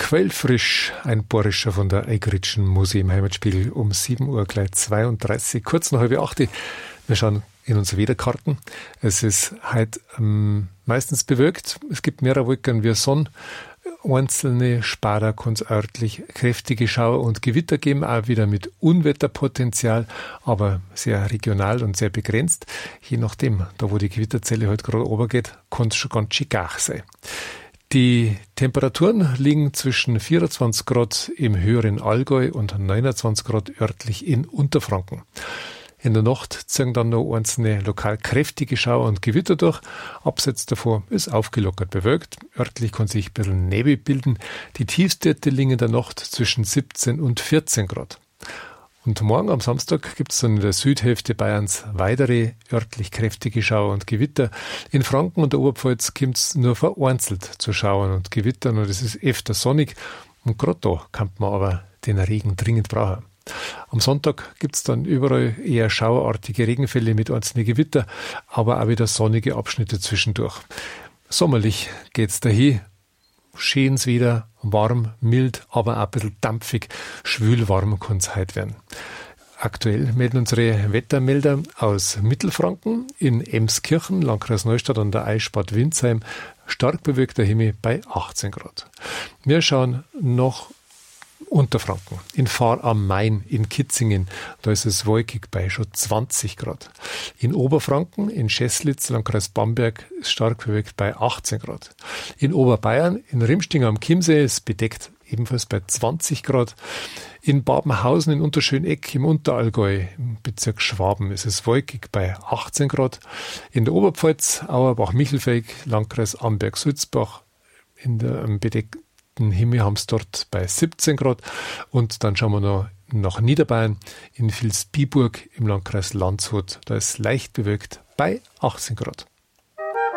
Quellfrisch, ein Bohrischer von der Eigritschen Musi im Heimatspiegel um 7 Uhr gleich 32, kurz nach 7:30. Wir schauen in unsere Wetterkarten. Es ist heute meistens bewölkt. Es gibt mehrere Wolken wie Sonne. Einzelne Später kann es örtlich kräftige Schauer und Gewitter geben, auch wieder mit Unwetterpotenzial, aber sehr regional und sehr begrenzt. Je nachdem, da wo die Gewitterzelle halt gerade runtergeht, kann es schon ganz schön gar sein. Die Temperaturen liegen zwischen 24 Grad im höheren Allgäu und 29 Grad örtlich in Unterfranken. In der Nacht ziehen dann noch einzelne lokal kräftige Schauer und Gewitter durch. Abseits davor ist aufgelockert bewölkt. Örtlich kann sich ein bisschen Nebel bilden. Die Tiefstwerte liegen in der Nacht zwischen 17 und 14 Grad. Und morgen am Samstag gibt es dann in der Südhälfte Bayerns weitere örtlich kräftige Schauer und Gewitter. In Franken und der Oberpfalz kommt es nur vereinzelt zu Schauern und Gewittern und es ist öfter sonnig. Und gerade da kann man aber den Regen dringend brauchen. Am Sonntag gibt es dann überall eher schauerartige Regenfälle mit einzelnen Gewitter, aber auch wieder sonnige Abschnitte zwischendurch. Sommerlich geht's dahin. Schön's wieder, warm, mild, aber auch ein bisschen dampfig. Schwül-warm kann es heute werden. Aktuell melden unsere Wettermelder aus Mittelfranken in Emskirchen, Landkreis Neustadt an der Eichspatt Windsheim. Stark bewölkter Himmel bei 18 Grad. Wir schauen noch Unterfranken, in Fahr am Main, in Kitzingen, da ist es wolkig bei schon 20 Grad. In Oberfranken, in Scheßlitz, Landkreis Bamberg, ist stark bewölkt bei 18 Grad. In Oberbayern, in Rimsting am Chiemsee, ist bedeckt ebenfalls bei 20 Grad. In Babenhausen, in Unterschöneck, im Unterallgäu, im Bezirk Schwaben, ist es wolkig bei 18 Grad. In der Oberpfalz, Auerbach-Michelfeld, Landkreis Amberg-Sulzbach, in der bedeckten Himmel haben es dort bei 17 Grad. Und dann schauen wir noch nach Niederbayern, in Vilsbiburg im Landkreis Landshut. Da ist leicht bewölkt bei 18 Grad.